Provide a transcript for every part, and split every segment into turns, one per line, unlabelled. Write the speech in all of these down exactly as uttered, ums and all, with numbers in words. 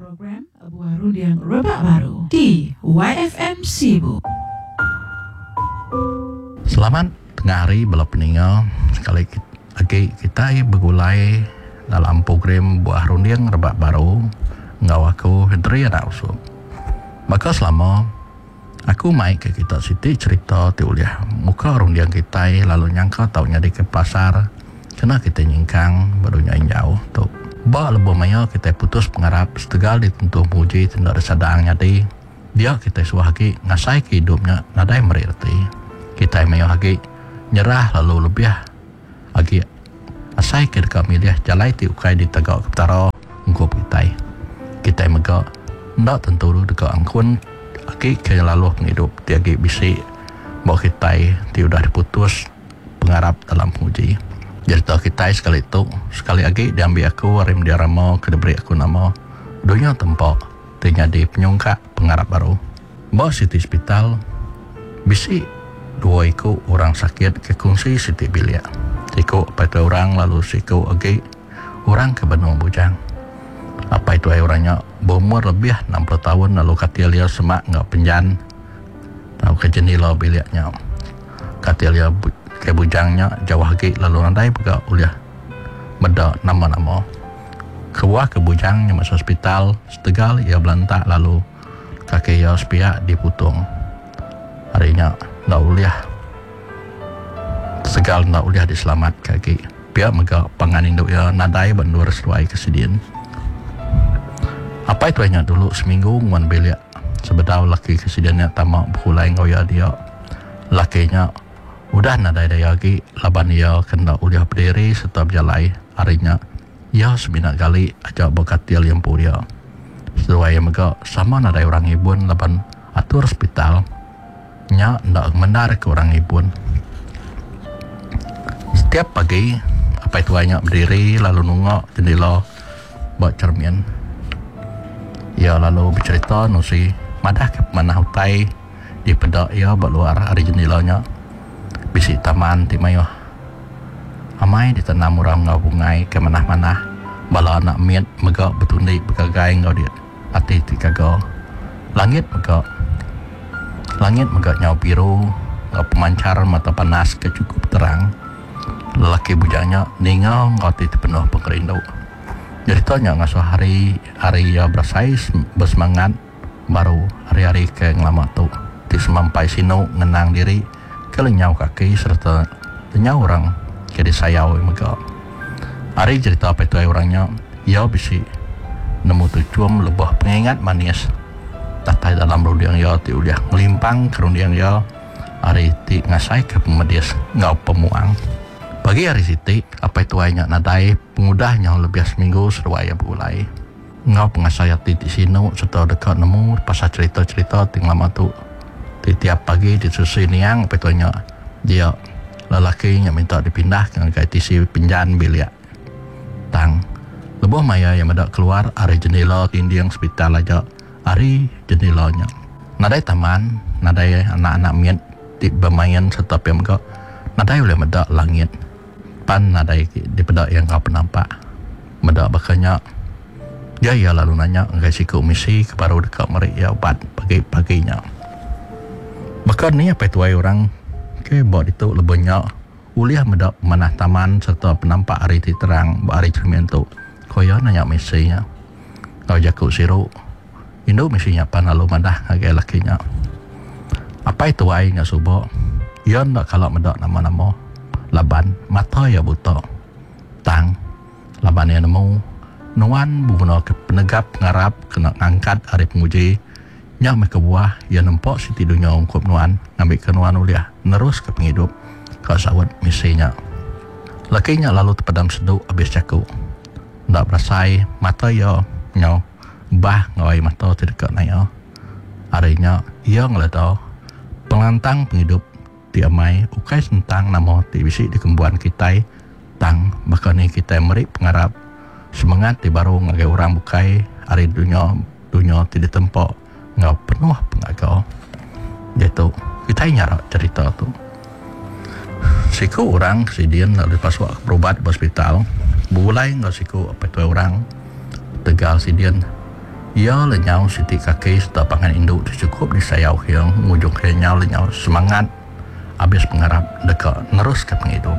program Buah Rundiang Rebak Baru di Y F M Sibu.
Selamat tengah hari bala peninggal. Sekali lagi kita bergulai dalam program Buah Rundiang Rebak Baru. Ngau aku Hendri anak usum. Maka selama aku mai ke kita siti cerita tiuliah muka rundiang kita lalu nyangka taunya di ke pasar kena kita nyingkang barunya jauh tu. Ba lebo maya kita putus pengarap setegal ditentu puji tidak ada sadangnya di dia kita suahagi ngasai ke hidupnya nadai mererti kita maya hagi nyerah lalu lebih agi asai ke dekat milih jalai ti ukai di tegak ketara ngkop kita kita mega ndak tentu dekat angkun agi ke lalu penghidup dia agi bisi bawa kita ti udah diputus pengarap dalam puji. Jadi tahu kita sekali itu sekali lagi diambil aku warim dia ramo ke diberi aku nama dunia tempat terjadi penyongkak pengarap baru bawa siti hospital bisi dua iku orang sakit ke kongsi siti bilik siku pada orang lalu siku lagi orang ke Benung Bujang apa itu ay orangnya berumur lebih enam puluh tahun lalu katil dia semak ngak penjan tahu ke jendela biliknya katil dia ke bujangnya jauh lagi lalu andai pegak uliah beda nama-nama keluar ke bujangnya masuk hospital setegal ia belantak lalu kaki ia sepiak diputung harinya ndak uliah segal ndak uliah diselamat kaki pihak megak panganin duk ia nadai bandur sesuai kesedihan apa itu hanya dulu seminggu nguan belia sebedau laki kesedihannya tamak berulai ngoya dia lakinya udah nadai daya lagi laban ia kena uliah berdiri setiap jalai harinya ia sembilan kali ajak berkatil yang dia sesuai yang mega sama nadai orang ibun laban atur hospital nya ndak menarik ke orang ibun setiap pagi apa itu hanya berdiri lalu nungok jendela buat cermin ia lalu bercerita nusi madah ke mana hutai di pedak ia berluar hari jendelanya bisi taman timayo amai ditanam orang ngau bungai ke manah-manah bala anak miet megak betundi begagai ngau dia ati tikago langit megak langit megak nyau biru ngau pemancar mata panas ke cukup terang lelaki bujangnya ningau ngau ti penuh pengerindu jadi tanya ngasuh hari hari ya berasai bersemangat baru hari-hari ke ngelamat tu ti semampai sinu ngenang diri kelenyau kaki serta lenyau orang ke disayau mega hari cerita apa itu orangnya ia bisi nemu tujuan lebih pengingat manis tatai dalam rundiang ia ti uliah melimpang ke rundiang ia hari ti ngasai ke pemedis ngau pemuang bagi hari siti apa itu hanya nadai pengudahnya lebih seminggu serwaya berulai ngau pengasaya ti di sinu serta dekat nemu pasal cerita-cerita tinggal matu tiap pagi disusui niang petanya dia lelaki yang minta dipindah ke tisi pinjan bilik tang lebuh maya yang mendak keluar hari jendela tindiang hospital aja hari jendelanya nadai taman nadai anak-anak miet di bermain serta pemga nadai oleh mendak langit pan nadai di pedak yang kau penampak mendak bakanya dia ia lalu nanya enggak siku misi kebaru dekat mereka ya obat pagi-paginya bahkan ni apa itu orang ke buat itu lebihnya uliah medak manah taman serta penampak hari ti terang hari cermin tu koyo nanya misinya kau jaku siru Indo misinya pan lalu madah ngage lakinya apa itu ai nya subo ia ndak kalau medak nama-nama laban mata ya buta tang laban yang nemu nuan bubuno ke penegap ngarap kena ngangkat hari penguji yang mereka buah yang nampak si tidunya ungkup nuan ngambil ke nuan uliah nerus ke penghidup kau sawat misinya lakinya lalu terpadam seduk habis caku ndak berasai mata ya nyau bah ngawai mata tidak naik harinya ia ngeletau pelantang penghidup tiamai ukai sentang nama ti bisi di kembuan kita tang bahkan ni kita merik pengarap semangat di baru ngagai orang bukai hari dunia dunia tidak tempat ngau penuh pengagau jatuh kita nyarak cerita tu siku orang kesidian lalu pas waktu berobat di hospital mulai ngau siku apa tu orang tegal sidian Ia lenyau siti kaki serta pangan induk cukup disayau hiang ngujung hiang lenyau semangat habis pengharap dekat nerus ke penghidup.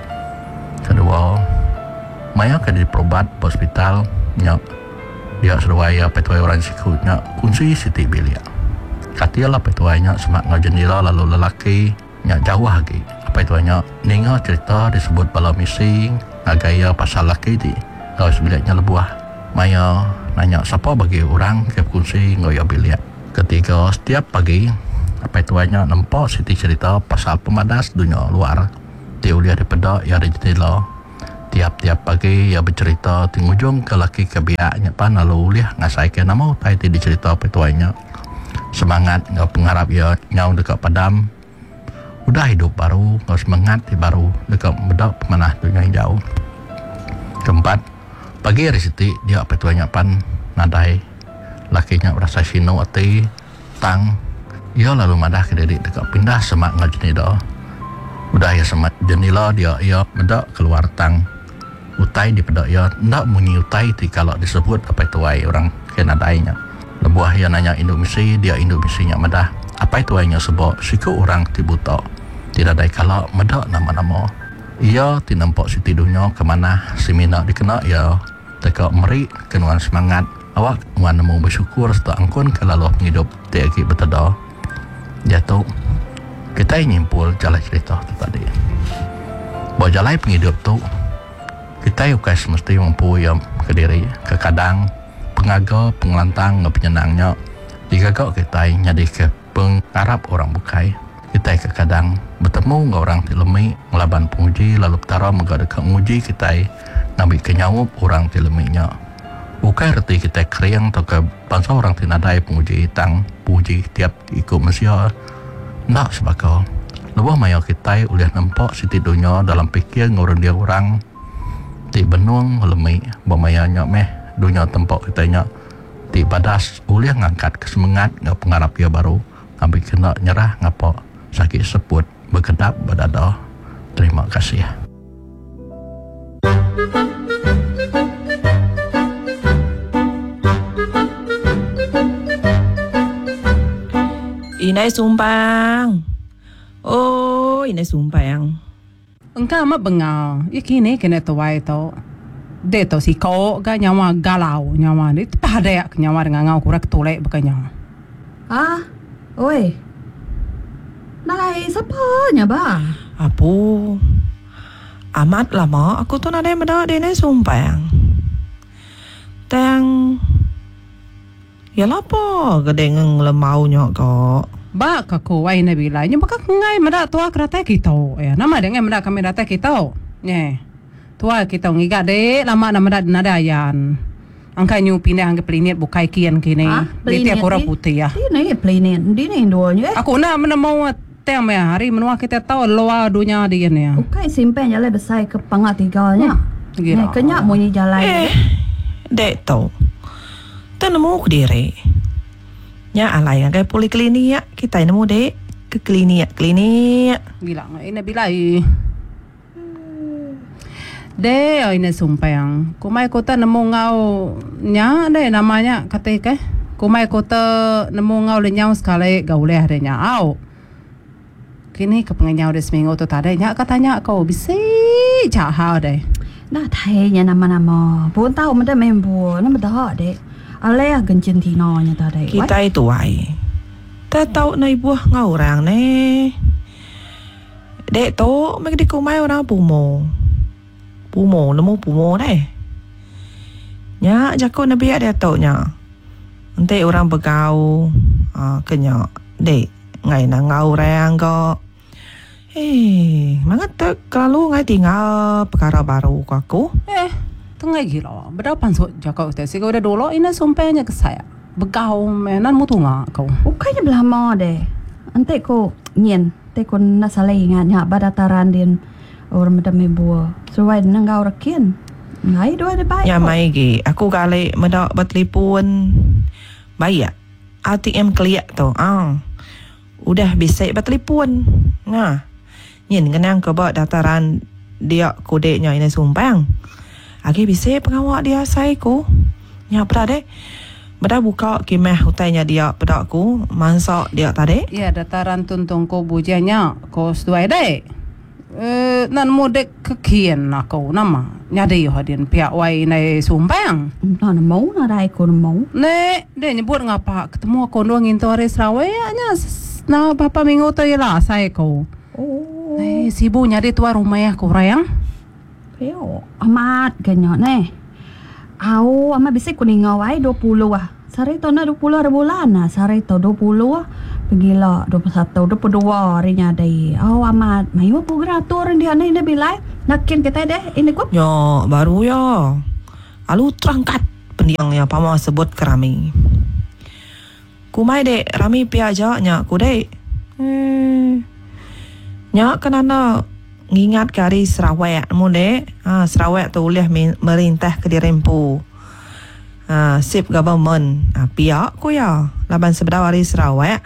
Kedua, maya ke diperobat hospital nya dia seruaya petuai orang sikutnya kunci siti bilik. Katialah petuainya semak ngajendela lalu lelaki nya jauh lagi. Petuainya ninga cerita disebut bala mising ngagaya pasal laki di gaus biliknya lebuah. Maya nanya siapa bagi orang ke kunci ngoyo bilik. Ketiga, setiap pagi petuainya nampak siti cerita pasal pemadas dunia luar. Dia uliah daripada ya di jendela. Tiap-tiap pagi ia bercerita tingujung ke laki ke biaknya pan lalu uliah ngasai ke nama utai ti dicerita petuainya. Semangat ngau pengharap ia nyau dekat padam. Udah hidup baru, ngau semangat di baru dekat bedak pemanah dunia yang jauh. Keempat, pagi hari siti dia petuainya pan nadai. Lakinya berasa sino ati tang. Ia lalu madah ke diri dekat pindah semak ngau jendela. Udah ya semak jendela dia ia bedak keluar tang. Utai di pedak ia ndak munyi utai ti kalau disebut apa tuai orang kena dainya. Lebuah ia nanya induk misi dia induk misinya medah. Apa tuainya sebab siku orang ti buta. Tidak dai kalau medak nama-nama. Ia ti nampak siti dunia ke mana semina dikena ia tekak meri kenuan semangat. Awak wan nemu bersyukur serta angkun ke lalu penghidup ti aki beteda. Jatuh kita nyimpul jalan cerita tu tadi. Bahawa jalan penghidup tu kita yukai semesti mampu yang ke diri ke kadang pengaga pengelantang penyenangnya digagak kita jadi ke pengarap orang bukai kita ke kadang bertemu dengan orang tilemi ngelaban penguji lalu petara menggada ke menguji kita ngambil kenyawup orang tileminya bukai reti kita kering atau ke bangsa orang tinadai penguji tang penguji tiap ikut manusia nak sebagainya lebih maya kita uliah nampak siti dunia dalam pikir ngurun dia orang ti benuang lemai bamayanya meh dunia tempat kitanya ti badas uliah ngangkat kesemangat ngap pengarap dia baru ambil kena nyerah ngapa sakit seput berkedap berdada. Terima kasih.
Inai sumbang. Oh, inai sumbang.
Engkau mak bengal. Ikini kena tuai tu. Dia tu si kau ga nyawa galau nyawa ni. Pada yak nyawa dengan ngau kurak tolek bukan nyawa.
Ah, oi. Nalai siapa nya ba?
Apu. Amat lama aku tu nadai meda dia ni sumbang. Tang. Ya lapa gede ngeng lemau nyok kok.
Ba ka ko wai na bila nya baka ngai mada tua krate kita. Ya nama dengan mada kami data kita. Nye. Tua kita ngiga de lama nama mada nadayan. Angka nyu pindah angka plinet bukai kian kini. Dia tiap orang putih ya.
Dia ni plinet, dia ni doanya.
Aku nak mana mau teng me hari menua kita tahu loa dunia dia ni.
Ukai simpen jalan besar ke pangat tiganya. Ni kenyak munyi jalan.
Eh, dek tau. Tanemu ke diri. Ya alai angkai poliklinik kita nemu dek ke klinik klinik.
Bilang ini bilai. De ini sumpang. Kumai kota nemu ngau nya de namanya kata ke. Kumai kota nemu ngau le nyau sekali gauleh de nya au. Kini kepengenyau de seminggu tu tadi nya katanya kau bisa cak hal de.
Nah thainya nama-nama. Pun tahu mada membu, nama dah de. Aleh gencin tino nya tadi.
Kita itu ai. Tak tahu na ibu ngau orang ne. Dek tu mek di kumai orang pumo. Pumo nemu pumo deh. Nya jago nabi ada tau nya. Nanti orang begau ah kenya dek ngai na ngau orang ko. Eh, mangat tak kalau ngai tinggal perkara baru ko aku.
Eh, tengah gila. Berapa pansut jago tu sih kau dah dulu ini sumpahnya ke saya. Begau menan mutu ngak kau.
Ukainya belama deh. Ante ko nyen, te ko nasalai ngat nya badataran din orang mada membu. Suai nangau rakian. Ngai dua de baik.
Ya mai gi, aku kali meda bertelefon. Baik. A T M keliak tu. Ah. Udah bisa bertelefon. Nah. Nyen kenang ke bawah dataran dia kodenya ini sumpang. Agi bisa pengawak dia saya ku. Ya pernah deh. Bedah buka kimah hutainya dia pedak ku mansak dia tadi.
Ya dataran tuntung ko bujanya ko sesuai deh. Eh nan modek kekian aku nama nyadi hadian pihak wai nai sumbang.
Nah, mau na dai ko mau.
Ne dia nyebut ngapa ketemu aku doang into hari Sarawak nya na bapa minggu tu lah saya ko.
Oh.
Ne sibu nyadi tua rumah aku rayang.
Yo, amat ganyo ne. Au ama bisa kuning awai dua puluh ah. Sari to na dua puluh hari bulan nah. Sari to dua puluh ah. Pergilah dua puluh satu, dua puluh dua harinya dai. Au amat. Mayu pugeratur dia ni dia bilai. Nakin kita deh ini kop.
Ya, baru ya. Alu terangkat pendiang yang pama sebut ke Rami. Kumai dek, Rami pi aja nya ku dek. Eh. Nya kenana ngingat ke hari Sarawak mu dek. Ha, Sarawak tu boleh merintah ke Dirempu. Ha, sip government. Ha, pihak ku ya. Laban sebelah hari Sarawak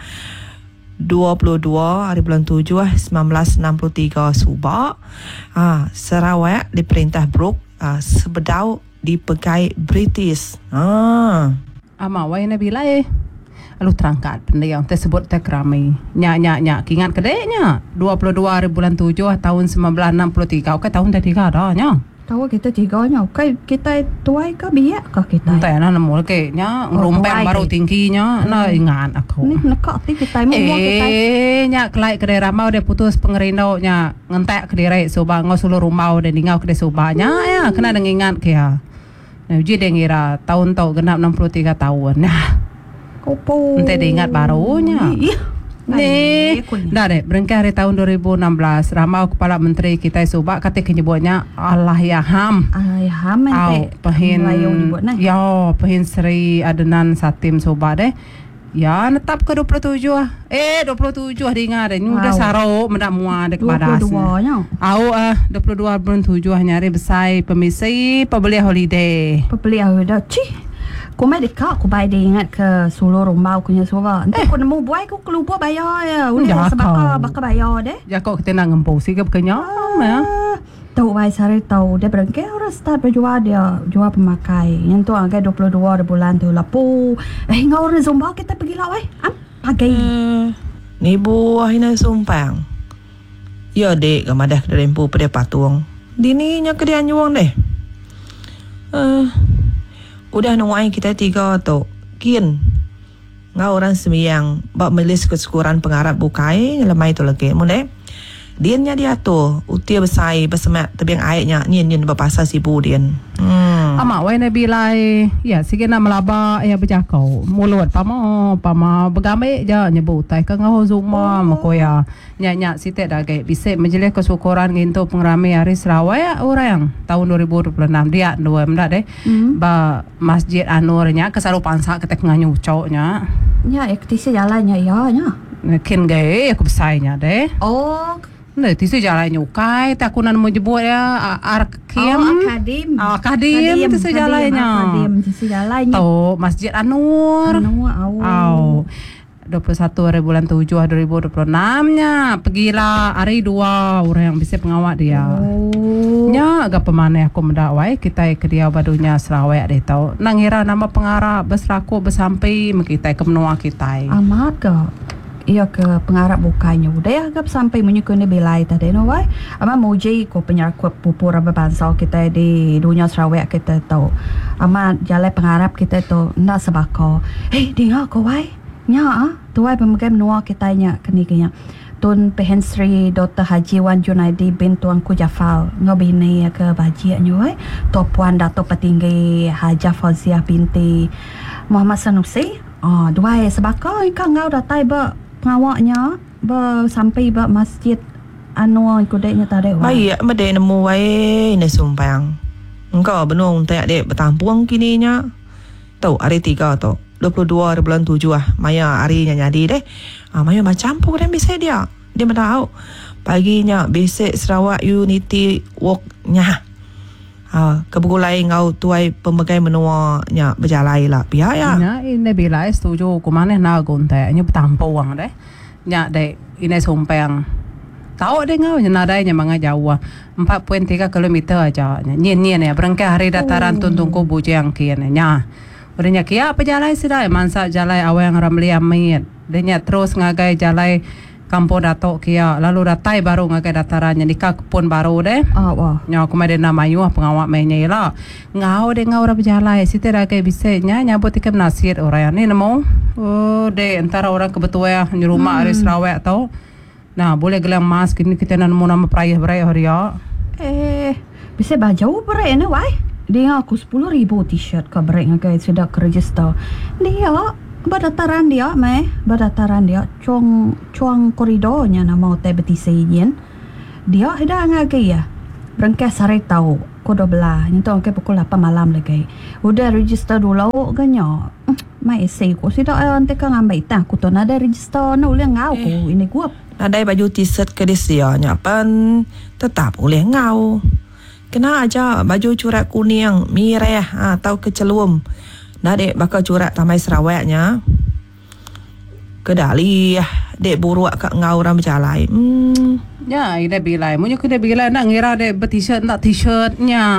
dua puluh dua hari bulan tujuh sembilan belas enam puluh tiga Subak. Ha, Sarawak diperintah Brooke ha, sebedau dipegai British. Ha.
Ama wai na bilai. Lalu terangkat benda yang tersebut tak ramai. Nyak nyak nyak ingat kedeknya dua puluh dua hari bulan tujuh tahun sembilan belas enam puluh tiga. Okey tahun dah tiga dah nya.
Tahu kita tiganya. Okey kita tuai ke biak ke kita.
Entah na namo ke nya ngerompeng baru tingginya na ingat aku.
Ni nekak ti kita mau kita.
Eh nyak kelai kedai ramau dia putus pengerindau nya ngentek kedai soba ngosulu rumau dan dingau kedai sobanya ya kena dengingat ke ya. Uji dia ngira tahun tau genap enam puluh tiga tahun. Nah.
Kopo.
Entah dia ingat barunya.
Iya.
Ni, dah deh, berengkah hari tahun dua ribu enam belas, ramau Kepala Menteri kita Subak kata kenyebutnya Allah ya ham.
Allah ya ham
ente. Pehin, ya, pehin Sri Adenan Satim Subak deh. Ya, netap ke dua puluh tujuh ah. Eh, dua puluh tujuh ah dengar deh. Ni udah sarau mendak muat dek badas.
dua puluh dua nya.
Au ah, dua puluh dua bulan tujuh nyari besai pemisi pembeli holiday.
Pembeli holiday. Cih. Ku mai dekat, ku baik dia ingat ke Sulu Rumau punya suara. Entah ku nemu buai, ku kelupa bayar ya. Udah sebaka, baka bayar deh.
Ya kau kita nak ngempau sih ke kenyang ya.
Tahu baik sari tahu dia berengke orang start berjual dia jual pemakai. Yang tu agak dua puluh dua bulan tu lapu. Eh ngau orang zumba kita pergi lah wai. Am pakai.
Hmm, ni buah ini sumpang. Ya dek, kamadah ke rempu pada patung. Dini nya ke dia nyuang deh. Eh uh, udah nuai kita tiga tu kian ngau orang sembiang bak melis kesyukuran pengarap bukai lemai tu lagi mulai diannya dia tu utia besai bersemak tebiang airnya nyen-nyen berpasal sibu dian. Hmm.
Ama wai nabi lai ya sikit nak melaba ya berjakau mulut pama pama begamai je nyebut tai ke ngau zuma makoya nyak-nyak sitet dah ke bisa majlis kesyukuran gintu pengrami hari Sarawak orang tahun dua ribu dua puluh enam dia dua mendak deh mm. ba Masjid Anurnya kesaru pansa ketek nganyu coknya
nya ektisi jalannya ya nya
kin gay aku besainya deh
oh
Nah, tisu jalan nyukai, tak aku nak menyebut ya Arkim.
Oh, Akadim.
Ah, Akadim, tisu jalannya.
Akadim, tisu jalannya.
Tahu Masjid Anur.
Anur, au.
Au. dua puluh satu hari bulan tujuh dua ribu dua puluh enam-nya. Pergilah hari dua orang yang bisa pengawal dia.
Oh.
Nya agak pemanah aku mendakwai kita ke dia badunya Sarawak dia tahu. Nangira nama pengarap besraku bersampai kita ke menua kita.
Amat ke. Ia ke pengarap bukanya udah ya agak sampai menyukuni belai tadi no wai ama muji ko penyakut pupur berbangsa kita di dunia Sarawak kita tahu ama jalan pengarap kita tu nak sebako hey dengar ko wai nya ah tu wai pemegang menua kita nya kini kenya Tun Pehen Sri Doktor Haji Wan Junaidi bin Tuanku Jafal ngobini ke baji nya wai tu puan Datuk Petinggi Hajah Fauziah binti Muhammad Sanusi ah dua sebako ikan ngau datai ba pengawaknya ber sampai ba masjid anu kudeknya tadi wah.
Baik, mede nemu wae ne sumpang. Engkau benung tak dek bertampuang kini nya. Tahu hari tiga tu. dua puluh dua hari bulan tujuh ah. Maya harinya nyadi deh. Ah maya macam pun dan bisa dia. Dia dah tahu. Paginya basic Sarawak Unity Walk nya. Ha, kebulai ngau tuai pemegai menua nya berjalai lah pihak ya.
Nya ini bila setuju ku maneh na gonte nya bertampuang deh. Nya dek ini sumpang. Tahu deh ngau nya nadainya manga jauh empat koma tiga kilometer aja. Nyen-nyen ya berengke hari dataran oh. Tuntung ku bujang kian nya. Udahnya kia apa jalai sidai mansa jalai awang ramli amit. Denya terus ngagai jalai kampung Datuk kia lalu datai baru ngagai datarannya nikah kepun baru deh.
Ah, wah.
Nya aku mai nama yu pengawak mainnya lah. Ngau de ngau rap jalai site ragai bisenya nyabut ikem nasir orang ni nemu. Oh de antara orang kebetua di rumah hmm. Sarawak tau. Nah, boleh gelang mas kini kita nak nemu nama perayah-perayah hari ya.
Eh, bisa bajau berai ni wai. Dia aku sepuluh ribu t-shirt ke berai ngagai sudah ke register. Dia berdataran dia meh, berdataran dia cuang cuang koridornya nama hotel betisaian. Dia dah ngagai ya. Berangkat sare tahu kodo belah. Nyentuh ke pukul lapan malam lagi. Udah register dulu ganyo. Mai sei ko sida ante ka ngambai ta ku to nada register no le ngau ko ini gua.
Nadai baju t-shirt ke dia nya pan tetap boleh ngau. Kena aja baju curak kuning mireh atau kecelum. Nah dek bakal curak Tamai Sarawaknya. Kedali dek buruak kat ngau orang berjalai. Hmm.
Ya, ida bilai. Munyo kena bilai nak ngira dek t-shirt nak t-shirtnya.